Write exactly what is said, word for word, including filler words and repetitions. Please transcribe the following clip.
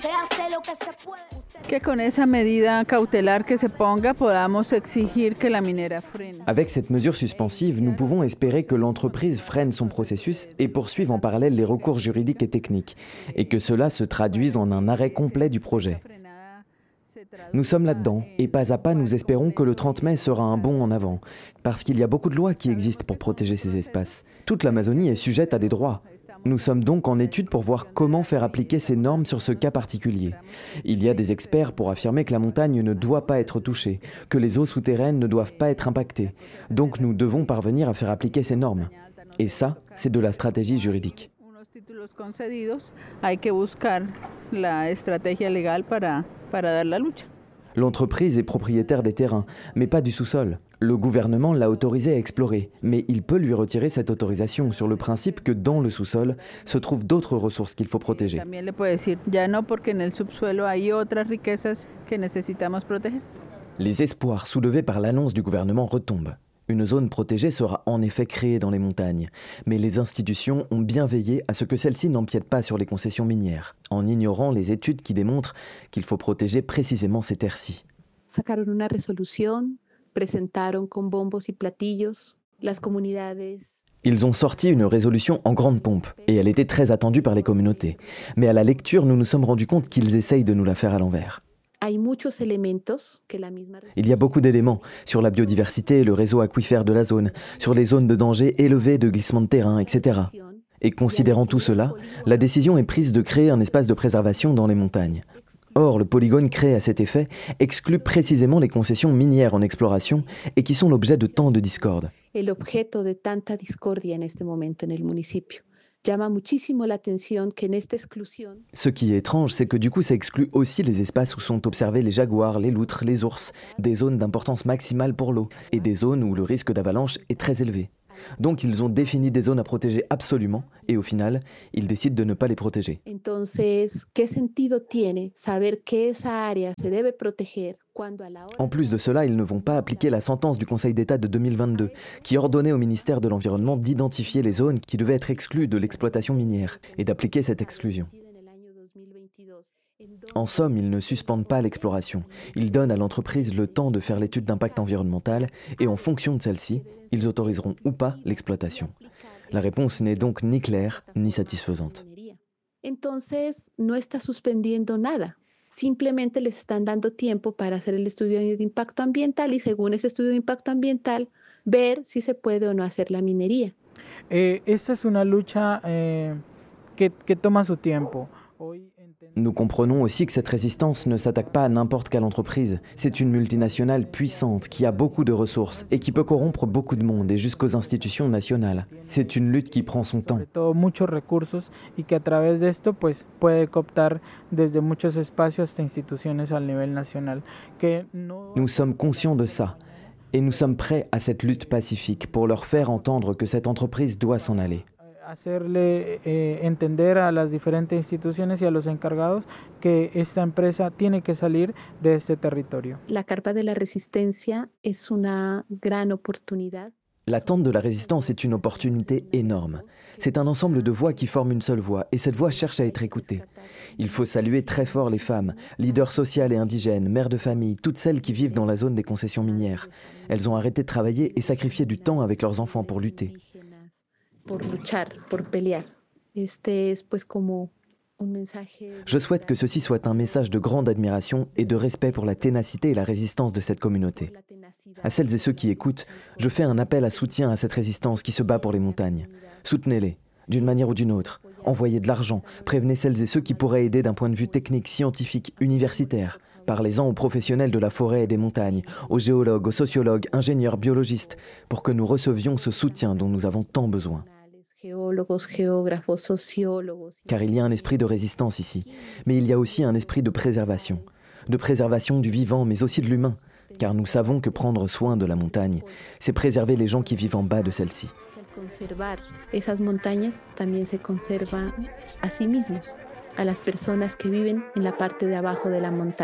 Que con esa medida cautelar que se ponga, podamos exigir que la minera frene. Avec cette mesure suspensive, nous pouvons espérer que l'entreprise freine son processus et poursuive en parallèle les recours juridiques et techniques, et que cela se traduise en un arrêt complet du projet. Nous sommes là-dedans, et pas à pas, nous espérons que le trente mai sera un bond en avant, parce qu'il y a beaucoup de lois qui existent pour protéger ces espaces. Toute l'Amazonie est sujette à des droits. Nous sommes donc en étude pour voir comment faire appliquer ces normes sur ce cas particulier. Il y a des experts pour affirmer que la montagne ne doit pas être touchée, que les eaux souterraines ne doivent pas être impactées. Donc nous devons parvenir à faire appliquer ces normes. Et ça, c'est de la stratégie juridique. L'entreprise est propriétaire des terrains, mais pas du sous-sol. Le gouvernement l'a autorisé à explorer, mais il peut lui retirer cette autorisation sur le principe que dans le sous-sol se trouvent d'autres ressources qu'il faut protéger. Les espoirs soulevés par l'annonce du gouvernement retombent. Une zone protégée sera en effet créée dans les montagnes, mais les institutions ont bien veillé à ce que celle-ci n'empiète pas sur les concessions minières, en ignorant les études qui démontrent qu'il faut protéger précisément ces terres-ci. Sacaron una resolución, presentaron con bombos y platillos, las comunidades. Ils ont sorti une résolution en grande pompe, et elle était très attendue par les communautés. Mais à la lecture, nous nous sommes rendus compte qu'ils essayent de nous la faire à l'envers. Il y a beaucoup d'éléments sur la biodiversité, le réseau aquifère de la zone, sur les zones de danger élevés de glissement de terrain, et cetera. Et considérant tout cela, la décision est prise de créer un espace de préservation dans les montagnes. Or, le polygone créé à cet effet exclut précisément les concessions minières en exploration et qui sont l'objet de tant de discorde. Ce qui est étrange, c'est que du coup ça exclut aussi les espaces où sont observés les jaguars, les loutres, les ours, des zones d'importance maximale pour l'eau et des zones où le risque d'avalanche est très élevé. Donc ils ont défini des zones à protéger absolument et au final, ils décident de ne pas les protéger. En plus de cela, ils ne vont pas appliquer la sentence du Conseil d'État de deux mille vingt-deux qui ordonnait au ministère de l'Environnement d'identifier les zones qui devaient être exclues de l'exploitation minière et d'appliquer cette exclusion. En somme, ils ne suspendent pas l'exploration. Ils donnent à l'entreprise le temps de faire l'étude d'impact environnemental et en fonction de celle-ci, ils autoriseront ou pas l'exploitation. La réponse n'est donc ni claire ni satisfaisante. Entonces, no está suspendiendo nada. Simplemente les están dando tiempo para hacer el estudio de impacto ambiental y según ese estudio de impacto ambiental, ver si se puede o no hacer la minería. Eh, esta es una lucha eh, que, que toma su tiempo. Nous comprenons aussi que cette résistance ne s'attaque pas à n'importe quelle entreprise. C'est une multinationale puissante qui a beaucoup de ressources et qui peut corrompre beaucoup de monde et jusqu'aux institutions nationales. C'est une lutte qui prend son temps. Muchos recursos y que a través de esto pues puede cooptar desde muchos espacios hasta instituciones al nivel nacional. Que no... Nous sommes conscients de ça et nous sommes prêts à cette lutte pacifique pour leur faire entendre que cette entreprise doit s'en aller. Hacerle eh, entender a las diferentes instituciones y a los encargados que esta empresa tiene que salir de este territorio. La carpa de la resistencia es una gran oportunidad. L'attente de la résistance est une opportunité énorme. C'est un ensemble de voix qui forment une seule voix, et cette voix cherche à être écoutée. Il faut saluer très fort les femmes, leaders sociales et indigènes, mères de famille, toutes celles qui vivent dans la zone des concessions minières. Elles ont arrêté de travailler et sacrifié du temps avec leurs enfants pour lutter. Je souhaite que ceci soit un message de grande admiration et de respect pour la ténacité et la résistance de cette communauté. À celles et ceux qui écoutent, je fais un appel à soutien à cette résistance qui se bat pour les montagnes. Soutenez-les, d'une manière ou d'une autre. Envoyez de l'argent, prévenez celles et ceux qui pourraient aider d'un point de vue technique, scientifique, universitaire. Parlez-en aux professionnels de la forêt et des montagnes, aux géologues, aux sociologues, ingénieurs, biologistes, pour que nous recevions ce soutien dont nous avons tant besoin. Car il y a un esprit de résistance ici, mais il y a aussi un esprit de préservation. De préservation du vivant, mais aussi de l'humain, car nous savons que prendre soin de la montagne, c'est préserver les gens qui vivent en bas de celle-ci. Conservar esas montañas también se conserva a sí mismos, a las personas que viven en la parte de abajo de la montaña.